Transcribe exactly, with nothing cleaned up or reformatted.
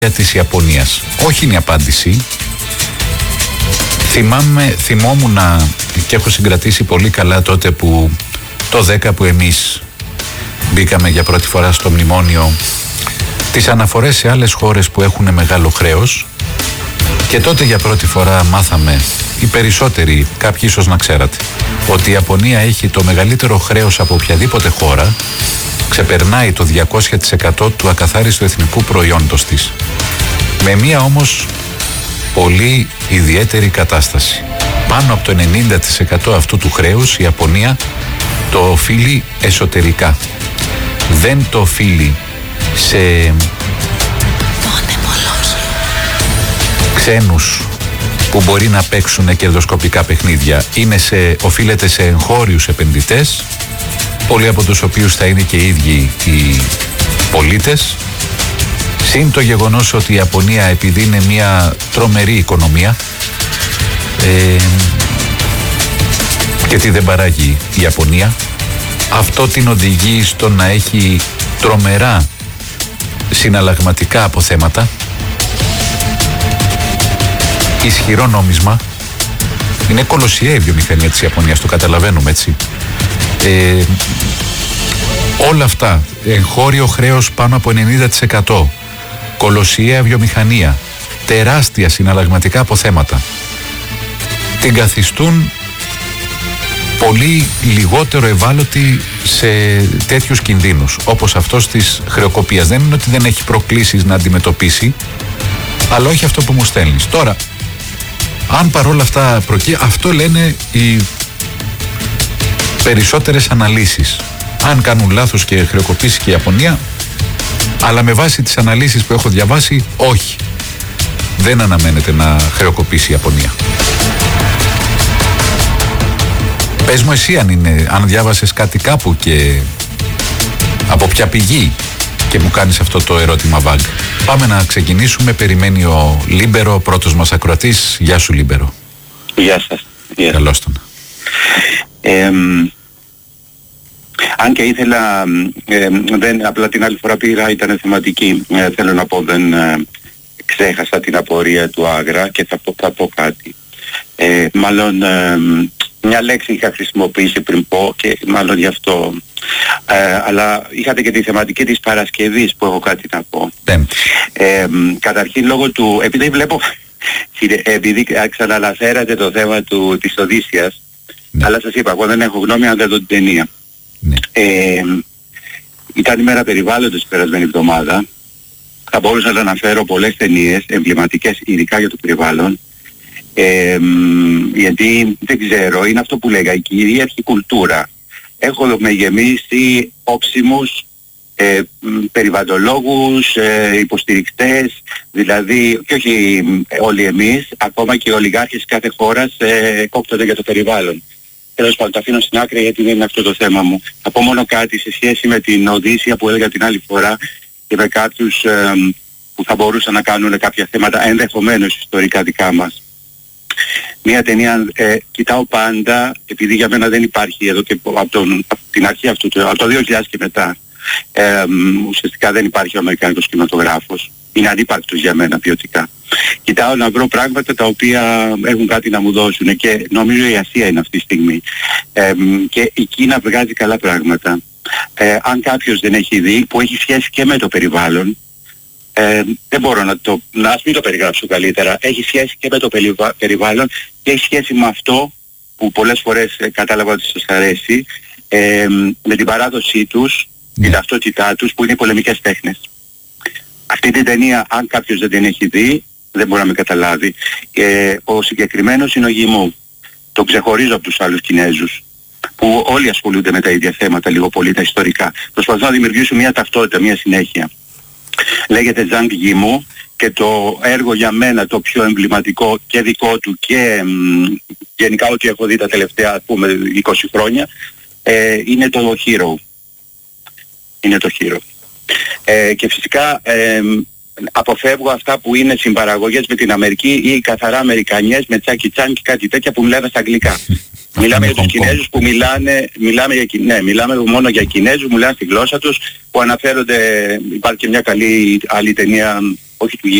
της Ιαπωνίας. Όχι είναι η απάντηση. Θυμάμαι, θυμόμουν και έχω συγκρατήσει πολύ καλά τότε που το δέκα που εμείς μπήκαμε για πρώτη φορά στο μνημόνιο, τις αναφορές σε άλλες χώρες που έχουν μεγάλο χρέος, και τότε για πρώτη φορά μάθαμε, οι περισσότεροι, κάποιοι ίσως να ξέρατε, ότι η Ιαπωνία έχει το μεγαλύτερο χρέος από οποιαδήποτε χώρα, ξεπερνάει το διακόσια τοις εκατό του ακαθάριστου εθνικού προϊόντος της. Με μία όμως πολύ ιδιαίτερη κατάσταση. Πάνω από το ενενήντα τοις εκατό αυτού του χρέους η Ιαπωνία το οφείλει εσωτερικά. Δεν το οφείλει σε ξένους που μπορεί να παίξουν κερδοσκοπικά παιχνίδια. Είναι σε, οφείλεται σε εγχώριους επενδυτές, πολλοί από τους οποίους θα είναι και οι ίδιοι οι πολίτες. Συν το γεγονός ότι η Ιαπωνία, επειδή είναι μια τρομερή οικονομία, ε, και τι δεν παράγει η Ιαπωνία, αυτό την οδηγεί στο να έχει τρομερά συναλλαγματικά αποθέματα, ισχυρό νόμισμα. Είναι κολοσιαία η βιομηχανία της Ιαπωνίας, το καταλαβαίνουμε έτσι. Ε, όλα αυτά, εγχώριο χρέος πάνω από ενενήντα τοις εκατό, κολοσιαία βιομηχανία, τεράστια συναλλαγματικά αποθέματα, την καθιστούν πολύ λιγότερο ευάλωτη σε τέτοιους κινδύνους, όπως αυτός της χρεοκοπίας. Δεν είναι ότι δεν έχει προκλήσεις να αντιμετωπίσει, αλλά όχι αυτό που μου στέλνεις. Τώρα, αν παρόλα αυτά προκύει, αυτό λένε οι περισσότερες αναλύσεις. Αν κάνουν λάθος και χρεοκοπήσει και η Ιαπωνία, αλλά με βάση τις αναλύσεις που έχω διαβάσει, όχι. Δεν αναμένεται να χρεοκοπήσει η Ιαπωνία. Πες μου εσύ αν, είναι, αν διάβασες κάτι κάπου και από ποια πηγή και μου κάνεις αυτό το ερώτημα βάγκ. Πάμε να ξεκινήσουμε. Περιμένει ο Λίμπερο, πρώτος μας ακροατής. Γεια σου Λίμπερο. Γεια σας. Γεια. Καλώς τον. Ε, αν και ήθελα, ε, δεν, απλά την άλλη φορά πήγα, ήταν θεματική. Ε, θέλω να πω, δεν ε, ξέχασα την απορία του Άγρα και θα πω, θα πω κάτι. Ε, μάλλον ε, μια λέξη είχα χρησιμοποιήσει πριν πω και μάλλον γι' αυτό. Ε, αλλά είχατε και τη θεματική της Παρασκευής που έχω κάτι να πω. Ε, καταρχήν λόγω του, επειδή βλέπω, επειδή ξαναναφέρατε το θέμα του, της Οδύσσιας, ναι. Αλλά σας είπα, εγώ δεν έχω γνώμη αν δεν δω την ταινία. Ναι. Ε, ήταν η μέρα περιβάλλοντος την περασμένη εβδομάδα. Θα μπορούσα να αναφέρω πολλές ταινίες εμβληματικές ειδικά για το περιβάλλον. Ε, γιατί δεν ξέρω, είναι αυτό που λέγα, η κυρίαρχη κουλτούρα. Έχω με γεμίσει όψιμους ε, περιβαλλοντολόγους, ε, υποστηρικτές, δηλαδή και όχι όλοι εμείς, ακόμα και οι ολιγάρχες κάθε χώρας ε, κόπτονται για το περιβάλλον. Τέλος πάντων, το αφήνω στην άκρη γιατί δεν είναι αυτό το θέμα μου. Θα πω μόνο κάτι σε σχέση με την Οδύσσια που έλεγα την άλλη φορά και με κάποιους ε, που θα μπορούσαν να κάνουν κάποια θέματα ενδεχομένως ιστορικά δικά μας. Μια ταινία ε, κοιτάω πάντα, επειδή για μένα δεν υπάρχει εδώ και από, τον, από την αρχή αυτού, από το δύο χιλιάδες και μετά, ε, ουσιαστικά δεν υπάρχει ο αμερικανικός κινηματογράφος. Είναι ανύπαρκτος για μένα ποιοτικά. Κοιτάω να βρω πράγματα τα οποία έχουν κάτι να μου δώσουν και νομίζω η Ασία είναι αυτή τη στιγμή. Ε, και η Κίνα βγάζει καλά πράγματα. Ε, αν κάποιος δεν έχει δει, που έχει σχέση και με το περιβάλλον, Ε, δεν μπορώ να το, να ας μην το περιγράψω καλύτερα. Έχει σχέση και με το περιβα, περιβάλλον και έχει σχέση με αυτό που πολλές φορές ε, κατάλαβα ότι σας αρέσει, ε, με την παράδοσή τους, yeah. την ταυτότητά τους που είναι οι πολεμικές τέχνες. Αυτή την ταινία, αν κάποιος δεν την έχει δει, δεν μπορεί να με καταλάβει. Ε, ο συγκεκριμένος είναι ο γη μου. Το ξεχωρίζω από τους άλλους Κινέζους, που όλοι ασχολούνται με τα ίδια θέματα, λίγο πολύ τα ιστορικά. Προσπαθούν να δημιουργήσουν μια ταυτότητα, μια συνέχεια. Λέγεται Ζανγκ Γιμού και το έργο για μένα το πιο εμβληματικό και δικό του και μ, γενικά ό,τι έχω δει τα τελευταία πούμε είκοσι χρόνια ε, είναι το Hero. Είναι το Hero. Ε, και φυσικά ε, αποφεύγω αυτά που είναι συμπαραγωγές με την Αμερική ή καθαρά Αμερικανιές με τσάκι τσάν και κάτι τέτοια που μιλάνε στα αγγλικά. Μιλάμε για τους Κινέζους που μιλάνε, μιλάμε, για, ναι, μιλάμε μόνο για Κινέζους, μιλάνε στη γλώσσα τους, που αναφέρονται, υπάρχει και μια καλή άλλη ταινία όχι του